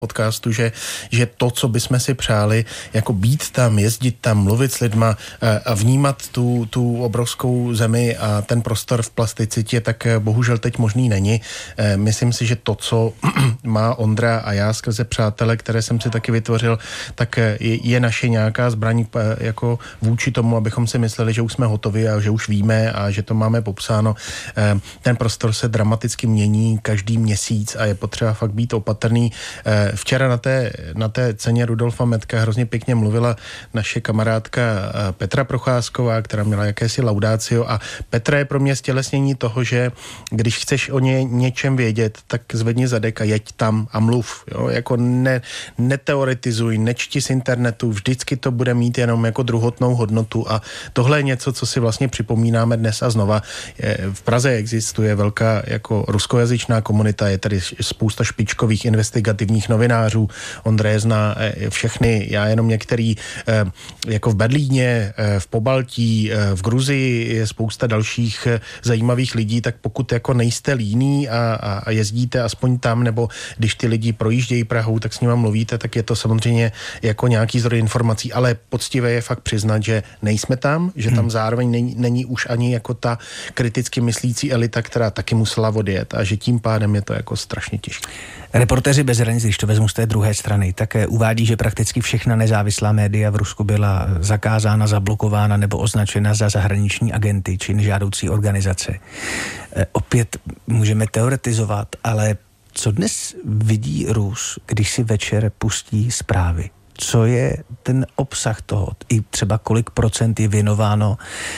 podcastu, že to, co bychom si přáli, jako být tam, jezdit tam, mluvit s lidma a vnímat tu obrovskou zemi a ten prostor v plasticitě, tak bohužel teď možný není. Myslím si, že to, co má Ondra a já skrze přátele, které jsem si taky vytvořil, tak je naše nějaká zbraň jako vůči tomu, abychom si mysleli, že už jsme hotovi a že už víme a že to máme popsáno. Ten prostor se dramaticky mění každý měsíc a je potřeba fakt být opatrný. Včera na té ceně Rudolfa Metka hrozně pěkně mluvila naše kamarádka Petra Procházková, která měla jakési laudácio, a Petra je pro mě stělesnění toho, že když chceš o něčem vědět, tak zvedni zadek a jeď tam a mluv. Jo? Jako neteoretizuj, nečti z internetu, vždycky to bude mít jenom jako druhotnou hodnotu a tohle je něco, co si vlastně připomínáme dnes a znova. V Praze existuje velká jako ruskojazyčná komunita, je tady spousta špičkových investigativních novinářů. Ondra zná všechny, já jenom některý, jako v Berlíně, v Pobaltí, v Gruzii je spousta dalších zajímavých lidí, tak pokud jako nejste líní a jezdíte aspoň tam, nebo když ty lidi projíždějí Prahou, tak s nima mluvíte, tak je to samozřejmě jako nějaký zdroj informací, ale poctivé je fakt přiznat, že nejsme tam, že tam zároveň není už ani jako ta kriticky myslící elita, která taky musela odjet a že tím pádem je to jako strašně těžké. Reportéři bez hranic, když to vezmu z té druhé strany, tak uvádí, že prakticky všechna nezávislá média v Rusku byla zakázána, zablokována nebo označena za zahraniční agenty či nežádoucí organizace. Opět můžeme teoretizovat, ale co dnes vidí Rus, když si večer pustí zprávy? Co je ten obsah toho? I třeba kolik procent je věnováno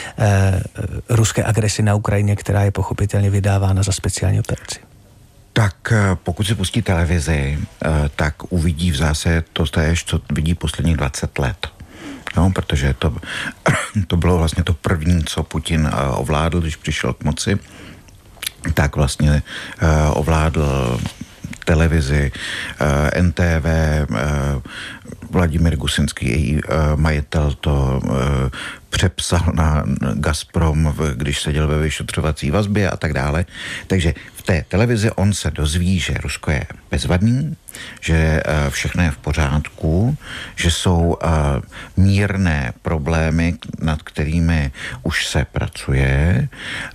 ruské agresi na Ukrajině, která je pochopitelně vydávána za speciální operaci? Tak pokud si pustí televizi, tak uvidí v zásadě to též, co vidí posledních 20 let. No, protože to bylo vlastně to první, co Putin ovládl, když přišel k moci, tak vlastně ovládl televizi, NTV, Vladimír Gusinský, její majitel, to přepsal na Gazprom, když seděl ve vyšetřovací vazbě a tak dále. Takže v té televizi on se dozví, že Rusko je bezvadný, že všechno je v pořádku, že jsou mírné problémy, nad kterými už se pracuje.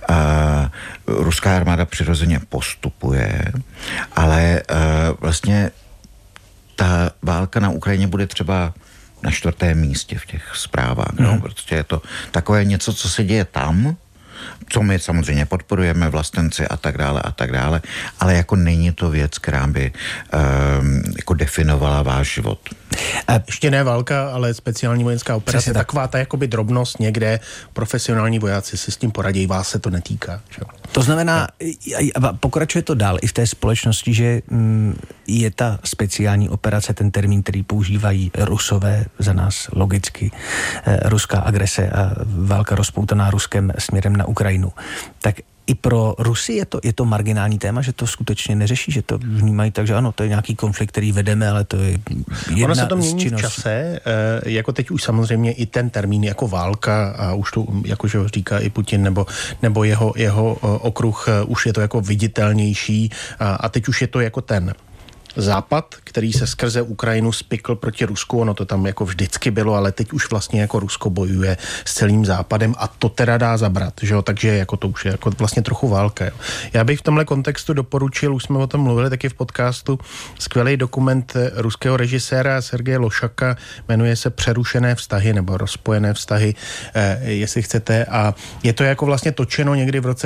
Ruská armáda přirozeně postupuje, ale vlastně ta válka na Ukrajině bude třeba na 4. místě v těch zprávách, no, protože je to takové něco, co se děje tam, co my samozřejmě podporujeme, vlastenci a tak dále, ale jako není to věc, která by jako definovala váš život. Ještě ne válka, ale speciální vojenská operace, taková ta jakoby drobnost někde, profesionální vojáci si s tím poradí, vás se to netýká. Že? To znamená, pokračuje to dál i v té společnosti, že je ta speciální operace, ten termín, který používají Rusové, za nás logicky, ruská agrese a válka rozpoutaná Ruskem směrem na Ukrajinu. Tak i pro Rusy je to marginální téma, že to skutečně neřeší, že to vnímají tak, že ano, to je nějaký konflikt, který vedeme, ale to je jedna ono se to mění v čase, jako teď už samozřejmě i ten termín jako válka a už to, jakože říká i Putin nebo jeho okruh, už je to jako viditelnější a teď už je to jako ten Západ, který se skrze Ukrajinu spikl proti Rusku, ono to tam jako vždycky bylo, ale teď už vlastně jako Rusko bojuje s celým Západem a to teda dá zabrat, že jo, takže jako to už je jako vlastně trochu válka, jo. Já bych v tomhle kontextu doporučil, už jsme o tom mluvili taky v podcastu, skvělý dokument ruského režiséra Sergeje Lošaka, jmenuje se Přerušené vztahy nebo Rozpojené vztahy, jestli chcete, a je to jako vlastně točeno někdy v roce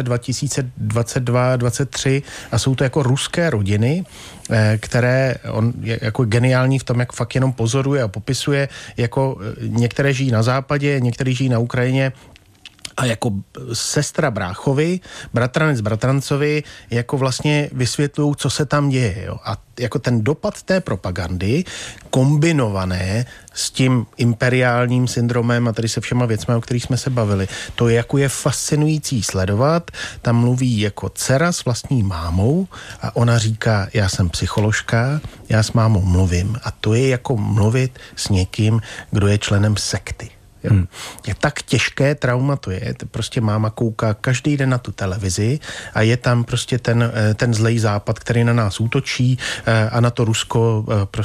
2022-2023 a jsou to jako ruské rodiny, které on je jako geniální v tom, jak fakt jenom pozoruje a popisuje, jako některé žijí na západě, některé žijí na Ukrajině a jako sestra bráchovi, bratranec bratrancovi, jako vlastně vysvětlují, co se tam děje. Jo? A jako ten dopad té propagandy kombinované s tím imperiálním syndromem a tady se všema věcmi, o kterých jsme se bavili, to jako je fascinující sledovat. Tam mluví jako dcera s vlastní mámou a ona říká, já jsem psycholožka, já s mámou mluvím a to je jako mluvit s někým, kdo je členem sekty. Je tak těžké trauma to je. Prostě máma kouká každý den na tu televizi a je tam prostě ten zlej západ, který na nás útočí a na to Rusko prostě